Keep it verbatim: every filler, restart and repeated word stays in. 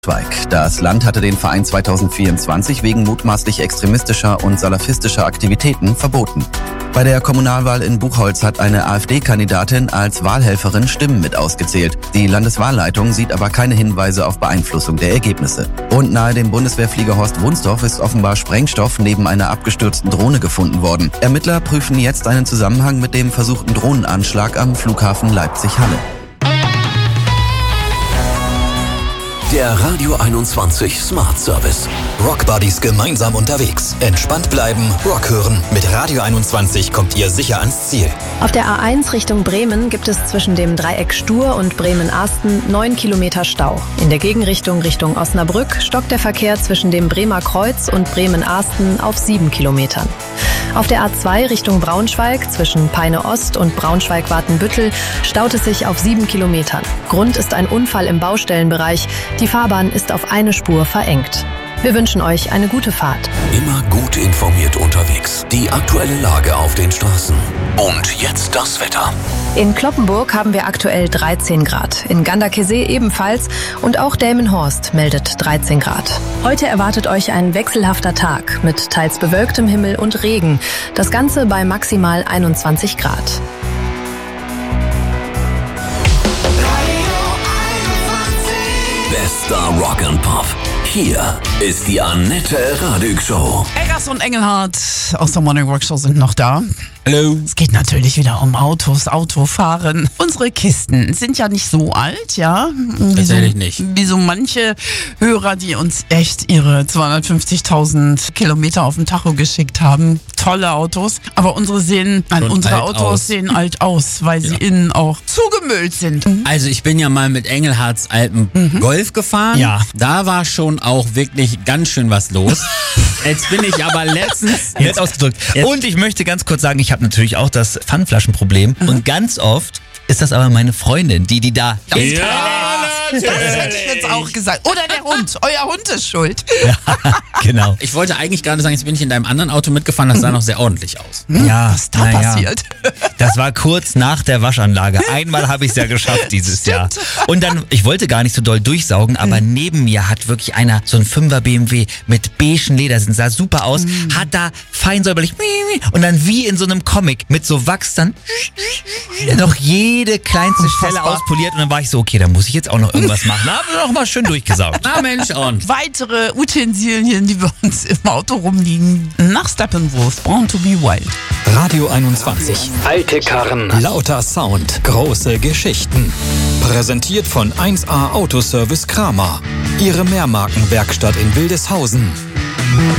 Das Land hatte den Verein zweitausendvierundzwanzig wegen mutmaßlich extremistischer und salafistischer Aktivitäten verboten. Bei der Kommunalwahl in Buchholz hat eine AfD-Kandidatin als Wahlhelferin Stimmen mit ausgezählt. Die Landeswahlleitung sieht aber keine Hinweise auf Beeinflussung der Ergebnisse. Und nahe dem Bundeswehrflieger Horst Wunsdorf ist offenbar Sprengstoff neben einer abgestürzten Drohne gefunden worden. Ermittler prüfen jetzt einen Zusammenhang mit dem versuchten Drohnenanschlag am Flughafen Leipzig-Halle. Der Radio einundzwanzig Smart Service. Rock Buddies gemeinsam unterwegs. Entspannt bleiben, Rock hören. Mit Radio einundzwanzig kommt ihr sicher ans Ziel. Auf der A eins Richtung Bremen gibt es zwischen dem Dreieck Stur und Bremen-Asten neun Kilometer Stau. In der Gegenrichtung Richtung Osnabrück stockt der Verkehr zwischen dem Bremer Kreuz und Bremen-Asten auf sieben Kilometern. Auf der A zwei Richtung Braunschweig zwischen Peine Ost und Braunschweig-Watenbüttel staut es sich auf sieben Kilometern. Grund ist ein Unfall im Baustellenbereich. Die Fahrbahn ist auf eine Spur verengt. Wir wünschen euch eine gute Fahrt. Immer gut informiert unterwegs. Die aktuelle Lage auf den Straßen. Und jetzt das Wetter. In Cloppenburg haben wir aktuell dreizehn Grad. In Ganderkesee ebenfalls. Und auch Delmenhorst meldet dreizehn Grad. Heute erwartet euch ein wechselhafter Tag mit teils bewölktem Himmel und Regen. Das Ganze bei maximal einundzwanzig Grad. Bester Rock and Pop. Hier ist die Annette Radig Show. Eggers und Engelhardt aus der Morning Rock Show sind noch da. Hallo. Es geht natürlich wieder um Autos, Autofahren. Unsere Kisten sind ja nicht so alt, ja. Tatsächlich nicht. Wie so manche Hörer, die uns echt ihre zweihundertfünfzigtausend Kilometer auf dem Tacho geschickt haben. Tolle Autos. Aber unsere sehen, nein, unsere Autos aus. sehen alt aus, weil sie ja. innen auch zugemüllt sind. Also ich bin ja mal mit Engelhardts alten mhm. Golf gefahren. Ja. Da war schon auch wirklich ganz schön was los. Jetzt bin ich aber letztens... Jetzt ausgedrückt. Jetzt. Und ich möchte ganz kurz sagen, ich habe natürlich auch das Pfandflaschenproblem. Mhm. Und ganz oft ist das aber meine Freundin, die die da... Ja, das hätte ich jetzt auch gesagt. Oder der Hund. Euer Hund ist schuld. Ja, genau. Ich wollte eigentlich gerade sagen, jetzt bin ich in deinem anderen Auto mitgefahren, das sah noch sehr ordentlich aus. Ja, was ist da passiert? Ja. Das war kurz nach der Waschanlage. Einmal habe ich es ja geschafft dieses Jahr. Und dann, ich wollte gar nicht so doll durchsaugen, aber mhm. neben mir hat wirklich einer so ein Fünfer B M W mit beigen Ledersitz, sah super aus, mhm. hat da fein säuberlich und dann wie in so einem Comic mit so Wachs dann noch jede kleinste Stelle auspoliert und dann war ich so, okay, da muss ich jetzt auch noch irgendwas machen. Da haben wir noch mal schön durchgesaugt. Na Mensch, und weitere Utensilien, die bei uns im Auto rumliegen. Nach Steppenwolf, Born to be Wild. Radio einundzwanzig. Alte Karren. Lauter Sound. Große Geschichten. Präsentiert von eins A Autoservice Kramer. Ihre Mehrmarkenwerkstatt in Wildeshausen.